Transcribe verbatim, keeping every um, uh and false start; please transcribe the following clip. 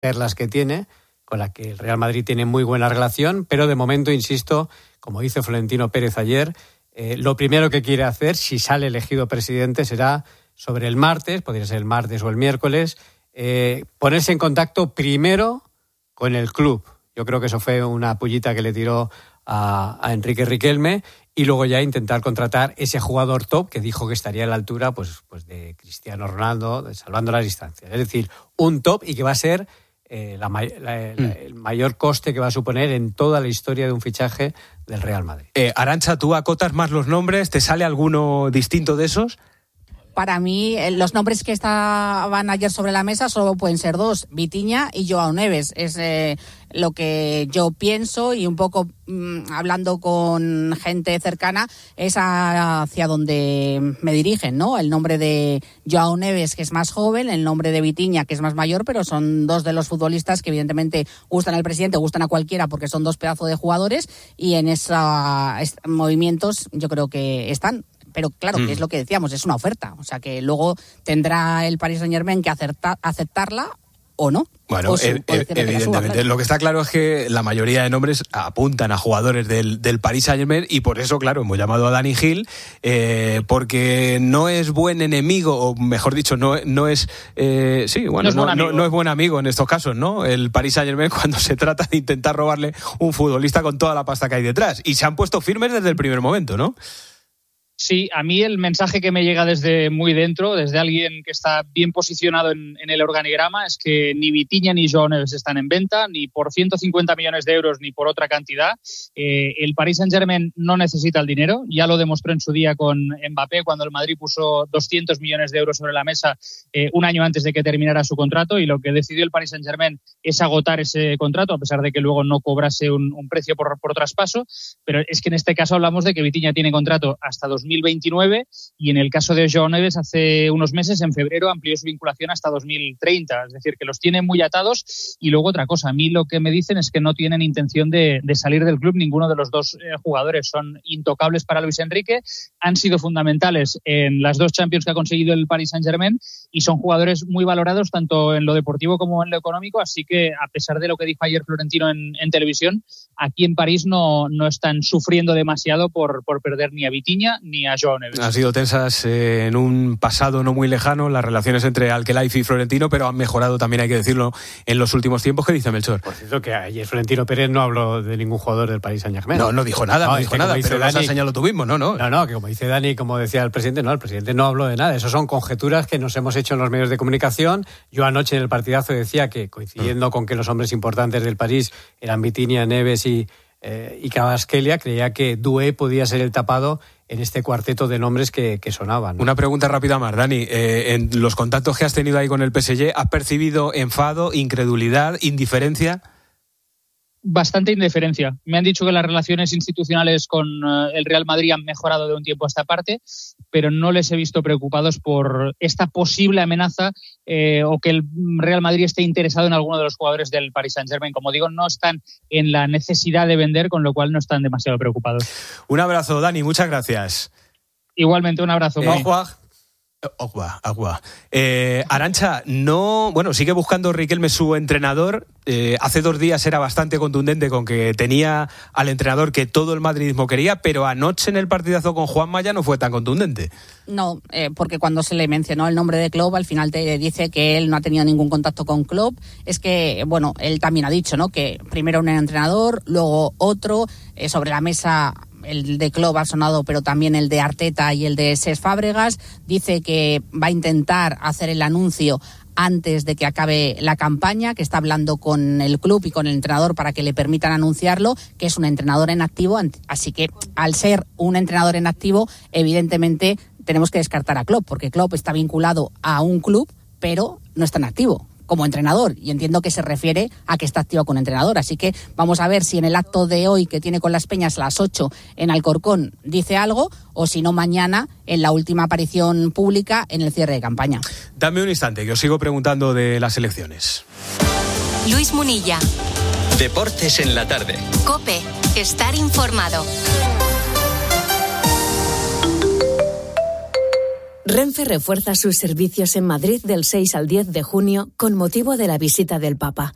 perlas que tiene, con la que el Real Madrid tiene muy buena relación, pero de momento, insisto, como dice Florentino Pérez ayer, eh, lo primero que quiere hacer, si sale elegido presidente, será sobre el martes, podría ser el martes o el miércoles, eh, ponerse en contacto primero con el club. Yo creo que eso fue una pullita que le tiró a, a Enrique Riquelme, y luego ya intentar contratar ese jugador top que dijo que estaría a la altura pues, pues de Cristiano Ronaldo, de, salvando las distancias. Es decir, un top y que va a ser eh, la, la, la, el mayor coste que va a suponer en toda la historia de un fichaje del Real Madrid. Eh, Arantxa, ¿tú acotas más los nombres? ¿Te sale alguno distinto de esos? Para mí, los nombres que estaban ayer sobre la mesa solo pueden ser dos, Vitinha y Joao Neves. Es eh, lo que yo pienso, y un poco mmm, hablando con gente cercana, es hacia donde me dirigen, ¿no? El nombre de Joao Neves, que es más joven, el nombre de Vitinha, que es más mayor, pero son dos de los futbolistas que evidentemente gustan al presidente, gustan a cualquiera, porque son dos pedazos de jugadores, y en esos movimientos yo creo que están. Pero claro, que es lo que decíamos, es una oferta. O sea que luego tendrá el Paris Saint-Germain que acerta, aceptarla o no. Bueno, o su, e- e- evidentemente. Claro. Lo que está claro es que la mayoría de nombres apuntan a jugadores del, del Paris Saint-Germain, y por eso, claro, hemos llamado a Dani Gil, eh, porque no es buen enemigo, o mejor dicho, no, no es... Eh, sí, bueno, no es, no, no, no es buen amigo en estos casos, ¿no? El Paris Saint-Germain, cuando se trata de intentar robarle un futbolista con toda la pasta que hay detrás. Y se han puesto firmes desde el primer momento, ¿no? Sí, a mí el mensaje que me llega desde muy dentro, desde alguien que está bien posicionado en, en el organigrama, es que ni Vitinha ni Joao Neves están en venta, ni por ciento cincuenta millones de euros ni por otra cantidad. Eh, el Paris Saint-Germain no necesita el dinero, ya lo demostró en su día con Mbappé, cuando el Madrid puso doscientos millones de euros sobre la mesa eh, un año antes de que terminara su contrato, y lo que decidió el Paris Saint-Germain es agotar ese contrato, a pesar de que luego no cobrase un, un precio por, por traspaso. Pero es que en este caso hablamos de que Vitinha tiene contrato hasta dos mil veintinueve, y en el caso de Joao Neves hace unos meses, en febrero, amplió su vinculación hasta dos mil treinta, es decir, que los tiene muy atados. Y luego otra cosa, a mí lo que me dicen es que no tienen intención de, de salir del club ninguno de los dos eh, jugadores, son intocables para Luis Enrique, han sido fundamentales en las dos Champions que ha conseguido el Paris Saint-Germain, y son jugadores muy valorados tanto en lo deportivo como en lo económico, así que a pesar de lo que dijo ayer Florentino en, en televisión, aquí en París no, no están sufriendo demasiado por, por perder ni a Vitinha ni a Joao Neves. Han sido tensas eh, en un pasado no muy lejano las relaciones entre Al-Khelaifi y Florentino, pero han mejorado, también hay que decirlo, en los últimos tiempos. ¿Qué dice Melchor? Por cierto, que ayer Florentino Pérez no habló de ningún jugador del Paris Saint-Germain. No, no dijo nada, no, no dijo nada, pero Dani, has señalado tú mismo, ¿no? No, no, no, que como dice Dani, como decía el presidente, no, el presidente no habló de nada. Eso son conjeturas que nos hemos hecho en los medios de comunicación. Yo anoche en el partidazo decía que, coincidiendo mm. con que los hombres importantes del París eran Vitinha, Neves y, eh, y Kvaratskhelia, creía que Doué podía ser el tapado en este cuarteto de nombres que, que sonaban, ¿no? Una pregunta rápida más, Dani. Eh, en los contactos que has tenido ahí con el P S G, ¿has percibido enfado, incredulidad, indiferencia? Bastante indiferencia. Me han dicho que las relaciones institucionales con uh, el Real Madrid han mejorado de un tiempo a esta parte, pero no les he visto preocupados por esta posible amenaza eh, o que el Real Madrid esté interesado en alguno de los jugadores del Paris Saint-Germain. Como digo, no están en la necesidad de vender, con lo cual no están demasiado preocupados. Un abrazo, Dani. Muchas gracias. Igualmente, un abrazo. Eh, Agua, agua. Eh, Arantxa, no, bueno, sigue buscando Riquelme su entrenador. Eh, hace dos días era bastante contundente con que tenía al entrenador que todo el madridismo quería, pero anoche en el partidazo con Juanma ya no fue tan contundente. No, eh, porque cuando se le mencionó el nombre de Klopp, al final te dice que él no ha tenido ningún contacto con Klopp. Es que, bueno, él también ha dicho, ¿no?, que primero un entrenador, luego otro, eh, sobre la mesa. El de Klopp ha sonado, pero también el de Arteta y el de Cesc Fábregas. Dice que va a intentar hacer el anuncio antes de que acabe la campaña, que está hablando con el club y con el entrenador para que le permitan anunciarlo, que es un entrenador en activo. Así que, al ser un entrenador en activo, evidentemente tenemos que descartar a Klopp, porque Klopp está vinculado a un club, pero no está en activo como entrenador, y entiendo que se refiere a que está activo con entrenador. Así que vamos a ver si en el acto de hoy, que tiene con las Peñas a las ocho en Alcorcón, dice algo, o si no mañana en la última aparición pública en el cierre de campaña. Dame un instante, que os sigo preguntando de las elecciones. Luis Munilla. Deportes en la tarde. COPE. Estar informado. Renfe refuerza sus servicios en Madrid del seis al diez de junio con motivo de la visita del Papa.